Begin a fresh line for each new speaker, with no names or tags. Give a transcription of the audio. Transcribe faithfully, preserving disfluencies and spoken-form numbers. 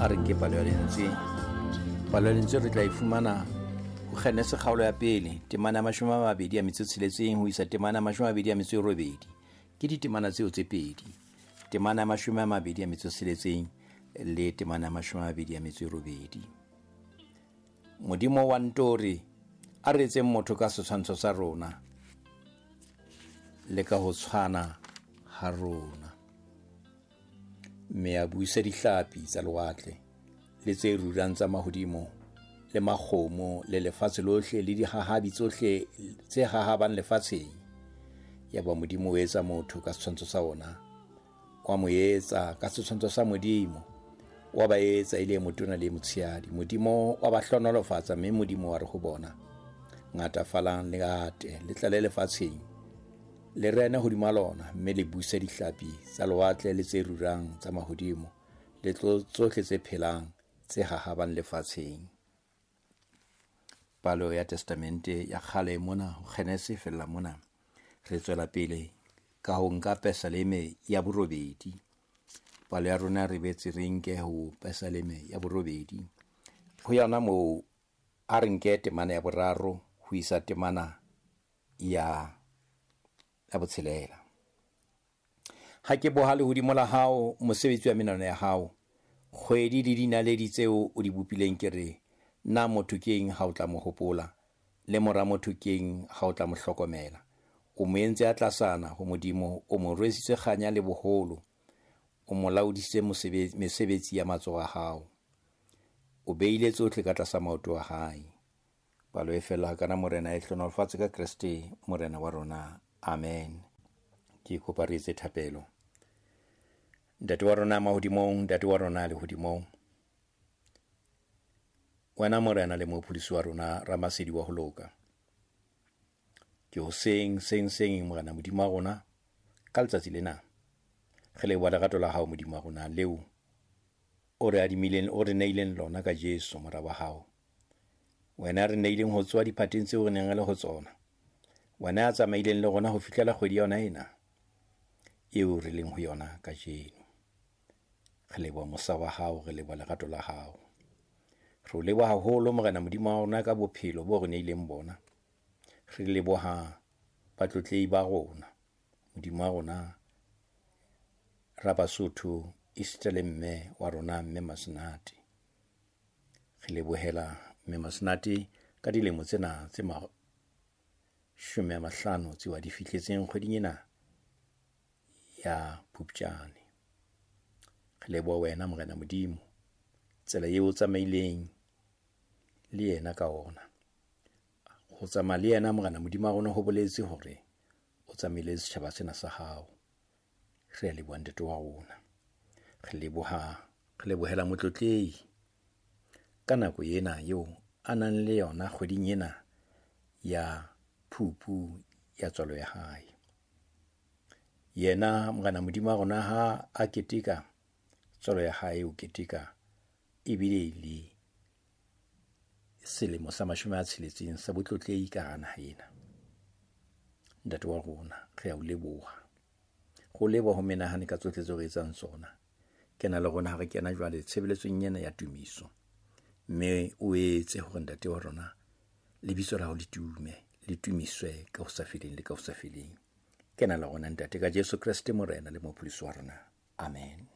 a re ke palo ya lentswe. Palo ya lentswe re tla ifumana go Genese kgaolo ya pele temana mashome a mabedi a metso e tsheletseng ho isa temana mashome a mabedi a metso e robedi. Ke ditemana tseo tse pedi, temana mashome a mabedi a metso e tsheletseng le temana mashome a mabedi a metso e robedi. Modimo wa ntori a re etseng motho ka setshwantsho sa rona le ka ho tshwana ha rona, mme a buisa dihlapi tsa lewatle le tse rurang tsa mahodimo le makgomo le lefatshe lohle le dihahabi tsohle tse hahabang lefatsheng. Ya ba Modimo o etsa motho ka setshwantsho sa ona, wa mo etsa ka setshwantsho sa Modimo, wa ba etsa ile motona le motshehadi. Modimo wa ba hlonolofatsa, mme Modimo wa re ho bona ngatafalang le gate le tlale lefatsheng le rena hodima lona, mme le buisa dihlapi tsa lewatle le tse rurang tsa mahodimo le tsohle tse phelang tse hahabang lefatsheng. Palo ya testamente ya kgale mona ho Genese fella mona re tswela pele ka ho nka Pesaleme ya borobedi. Palo ya rona re betse re nke ho Pesaleme ya borobedi, ho yona moo a re nke temana ya boraro ho isa temana ya ya botshelela. Ha ke bohale hodimo la hao mosebetsi wa menano ya hao, kgwedi le dinaledi tseo o di bopileng ke re na motho keng ha o tla mo hopola, le mora motho keng ha o tla mo hlokomela. O mo entse a tlasana ho Modimo, o mo rwesitse kganya le boholo, o mo laodise mesebetsi ya matsoho a hao, o beile tsohle ka tlasa maoto a hae. Palo e fela kana morena e hlonolofatse ka Kriste morena wa rona. Amen. Ke kopa re etse thapelo. Ntate wa rona mahodimong, ntate wa rona le hodimong, wena morena le mophulisi wa rona Ramasedi wa ho loka, ke o seng seng seng morena Modimo wa rona ka letsatsi lena. Re leboha lerato la hao Modimo wa rona leo o re adimileng, o re neileng lona ka Jesu mora wa hao. Wena re neileng ho tswa diphateng tseo re neng re le ho tsona, wena a tsamaileng le rona ho fihlela kgwedi yona ena eo re leng ho yona ka jeno. Re leboha mosa wa hao, re leboha lerato la hao, re leboha haholo morena Modimo wa rona ka bophelo bo re neileng bona. Re leboha batlotlehi ba rona Modimo wa rona Rabasotho Estelle mme wa rona mme Masenate. Re lebohela mme Masenate ka dilemo tsena tse ma shume mahlano tse wa di fihletseng kgweding ena ya Phupjane. Re leboha wena morena Modimo tsela eo tsamaileng le yena ka ona. Ho tsamaya le yena morena Modimo wa rona ho boletse hore o tsamaile setjhaba sena sa hao. Re leboha ntate wa rona, re leboha re lebohela motlotlehi ka nako ena eo a nang le yona kgweding ena ya Phupu ya tswalo ya hae. Yena morena Modimo wa rona ha a keteka tswalo ya hae, o keteka ebile le selemo sa mashome a tsheletseng sa botlotlehi ka hana haena. Ntate wa rona re a o leboha, go leboha ho menahane ka tsohle tseo re etsang tsona. Kena le rona ha re kena jwale tshebeletsong ena ya tumiso, mme o etse hore ntate wa rona lebitso la hao le tume, le tumiswe ka ho sa feleng le ka ho sa feleng. Kena le rona ntate ka Jesu Kriste morena le mophulisi wa rona. Amen.